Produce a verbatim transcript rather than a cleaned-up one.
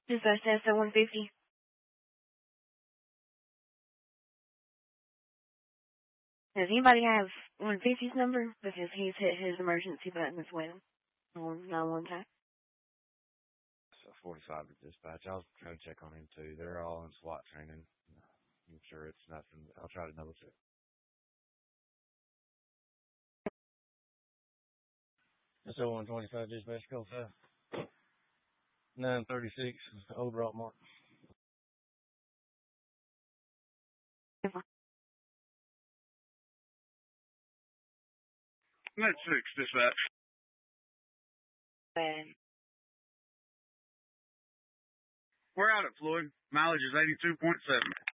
Dispatch S O one fifty. Does anybody have one fifty's number? Because he's hit his emergency button as well on nine one time. So forty-five to dispatch. I'll try to check on him too. They're all in SWAT training. I'm sure it's nothing. I'll try to double check. S O one twenty-five dispatch, go five. nine thirty-six, Old Rock Mark. Med six, dispatch. And We're out at Floyd. Mileage is eighty-two point seven.